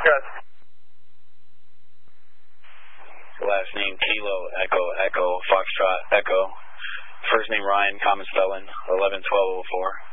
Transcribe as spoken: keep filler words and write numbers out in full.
Yes. Last name Kilo Echo Echo Foxtrot Echo. First name Ryan, common spelling, eleven twelve oh four.